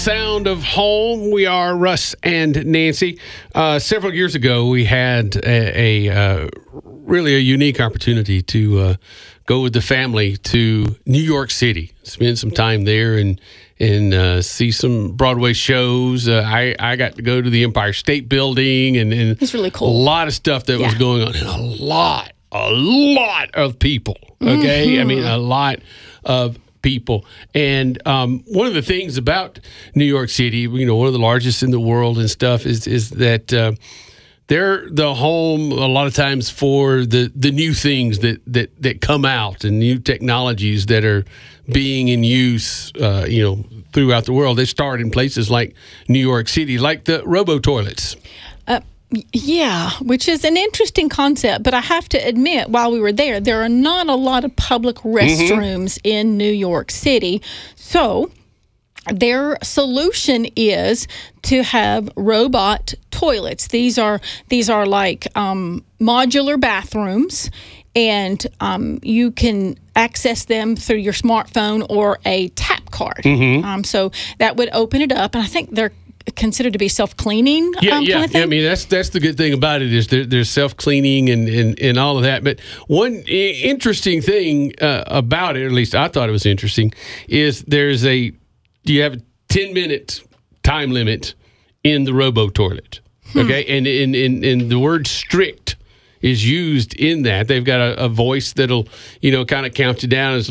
Sound of home. We are Russ and Nancy. Several years ago, we had a really a unique opportunity to go with the family to New York City, spend some time there, and see some Broadway shows. I got to go to the Empire State Building, and it's really cool. A lot of stuff that was going on, and a lot of people. Okay, I mean a lot of people. And one of the things about New York City, one of the largest in the world and stuff, is that they're the home a lot of times for the new things that come out and new technologies that are being in use, throughout the world. They start in places like New York City, like the robo-toilets. Yeah, which is an interesting concept, but I have to admit, while we were there are not a lot of public restrooms in New York City. So their solution is to have robot toilets. These are like modular bathrooms, and you can access them through your smartphone or a tap card. So that would open it up, and I think they're considered to be self-cleaning. Kind of thing. I mean, that's the good thing about it is there's self-cleaning and all of that. But one interesting thing about it, or at least I thought it was interesting, is you have a 10-minute time limit in the robo-toilet. Okay, and in the word strict is used in that. They've got a voice that'll kind of count you down as